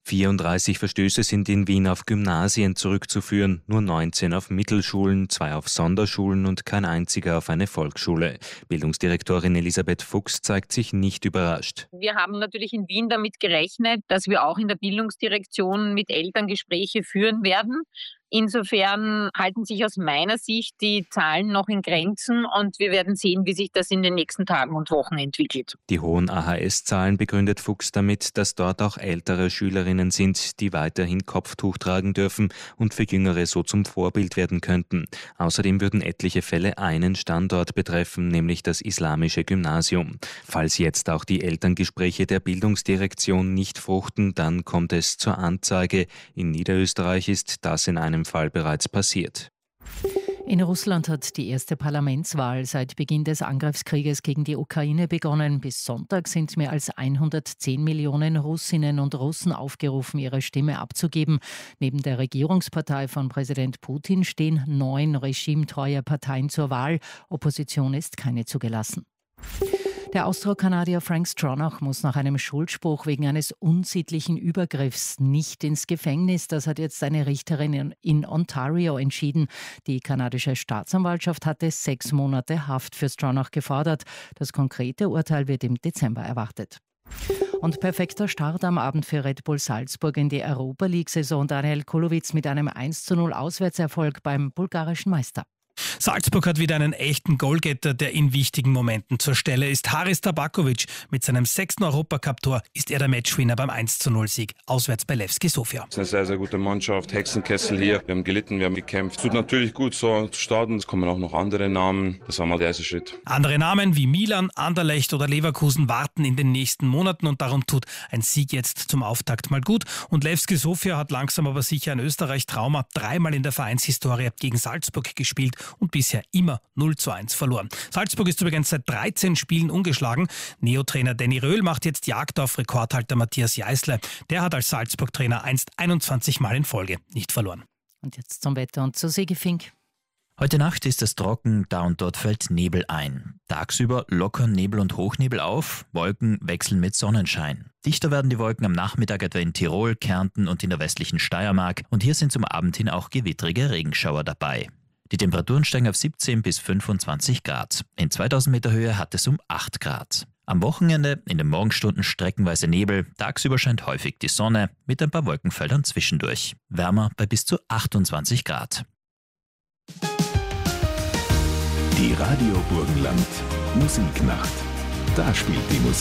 34 Verstöße sind in Wien auf Gymnasien zurückzuführen, nur 19 auf Mittelschulen, 2 auf Sonderschulen und kein einziger auf eine Volksschule. Bildungsdirektorin Elisabeth Fuchs zeigt sich nicht überrascht. Wir haben natürlich in Wien damit gerechnet, dass wir auch in der Bildungsdirektion mit Eltern Gespräche führen werden. Insofern halten sich aus meiner Sicht die Zahlen noch in Grenzen und wir werden sehen, wie sich das in den nächsten Tagen und Wochen entwickelt. Die hohen AHS-Zahlen begründet Fuchs damit, dass dort auch ältere Schülerinnen sind, die weiterhin Kopftuch tragen dürfen und für Jüngere so zum Vorbild werden könnten. Außerdem würden etliche Fälle einen Standort betreffen, nämlich das islamische Gymnasium. Falls jetzt auch die Elterngespräche der Bildungsdirektion nicht fruchten, dann kommt es zur Anzeige. In Niederösterreich ist das in einem Fall bereits passiert. In Russland hat die erste Parlamentswahl seit Beginn des Angriffskrieges gegen die Ukraine begonnen. Bis Sonntag sind mehr als 110 Millionen Russinnen und Russen aufgerufen, ihre Stimme abzugeben. Neben der Regierungspartei von Präsident Putin stehen 9 regimetreue Parteien zur Wahl. Opposition ist keine zugelassen. Der Austro-Kanadier Frank Stronach muss nach einem Schuldspruch wegen eines unsittlichen Übergriffs nicht ins Gefängnis. Das hat jetzt eine Richterin in Ontario entschieden. Die kanadische Staatsanwaltschaft hatte 6 Monate Haft für Stronach gefordert. Das konkrete Urteil wird im Dezember erwartet. Und perfekter Start am Abend für Red Bull Salzburg in die Europa League-Saison. Daniel Kulowitz mit einem 1:0 Auswärtserfolg beim bulgarischen Meister. Salzburg hat wieder einen echten Goalgetter, der in wichtigen Momenten zur Stelle ist. Haris Tabakovic mit seinem 6. Europacup-Tor ist er der Matchwinner beim 1:0-Sieg auswärts bei Levski Sofia. Es ist eine sehr, sehr gute Mannschaft. Hexenkessel hier. Wir haben gelitten, wir haben gekämpft. Es tut natürlich gut, so zu starten. Es kommen auch noch andere Namen. Das war mal der erste Schritt. Andere Namen wie Milan, Anderlecht oder Leverkusen warten in den nächsten Monaten und darum tut ein Sieg jetzt zum Auftakt mal gut. Und Levski Sofia hat langsam aber sicher ein Österreich-Trauma 3-mal in der Vereinshistorie gegen Salzburg gespielt und bisher immer 0:1 verloren. Salzburg ist übrigens seit 13 Spielen ungeschlagen. Neotrainer Danny Röhl macht jetzt Jagd auf Rekordhalter Matthias Jeißle. Der hat als Salzburg-Trainer einst 21 Mal in Folge nicht verloren. Und jetzt zum Wetter und zu Sigi Fink. Heute Nacht ist es trocken, da und dort fällt Nebel ein. Tagsüber lockern Nebel und Hochnebel auf, Wolken wechseln mit Sonnenschein. Dichter werden die Wolken am Nachmittag etwa in Tirol, Kärnten und in der westlichen Steiermark. Und hier sind zum Abend hin auch gewittrige Regenschauer dabei. Die Temperaturen steigen auf 17 bis 25 Grad. In 2000 Meter Höhe hat es um 8 Grad. Am Wochenende in den Morgenstunden streckenweise Nebel, tagsüber scheint häufig die Sonne mit ein paar Wolkenfeldern zwischendurch. Wärmer bei bis zu 28 Grad. Die Radio Burgenland Musiknacht. Da spielt die Musik.